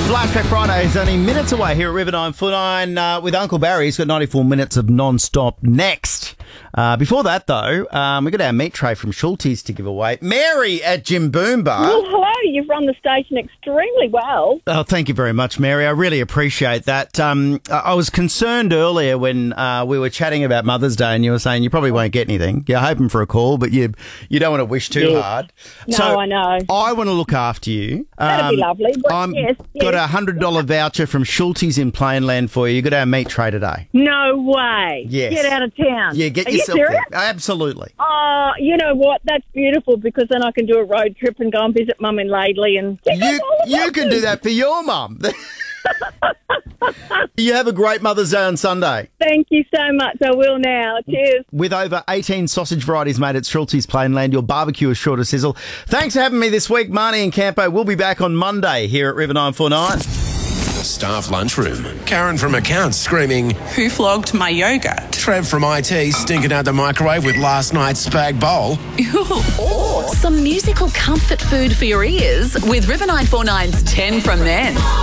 Flashback Friday is only minutes away here at River 949 with Uncle Barry. He's got 94 minutes of non-stop next. Before that, though, we've got our meat tray from Schulte's to give away. Mary at Jimboomba. Well, hello. You've run the station extremely well. Oh, thank you very much, Mary. I really appreciate that. I was concerned earlier when we were chatting about Mother's Day and you were saying you probably won't get anything. You're hoping for a call, but you don't want to wish too hard. No, so I know. I want to look after you. That'd be lovely. But I've got a $100 voucher from Schulte's in Plainland for you. You got our meat tray today. No way. Yes. Get out of town. Yeah, get Are yourself you there. serious? Absolutely. Oh, you know what? That's beautiful because then I can do a road trip and go and visit Mum in Laidley and... You can do that for your mum. You have a great Mother's Day on Sunday. Thank you so much. I will now. Cheers. With over 18 sausage varieties made at Schulte's Plainland, your barbecue is sure to sizzle. Thanks for having me this week, Marnie and Campo. We'll be back on Monday here at River 949. The staff lunchroom. Karen from accounts screaming, Who flogged my yogurt? Trev from IT stinking out the microwave with last night's spag bowl. Some musical comfort food for your ears with River 949's 10 from Men.